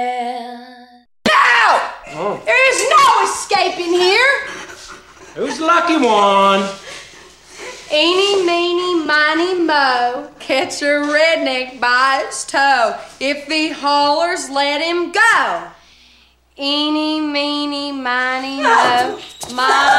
Oh. There is no escaping here. Who's the lucky one? Eeny, meeny, miny, moe, catch a redneck by its toe. If he hollers, let him go. Eeny, meeny, miny, moe, my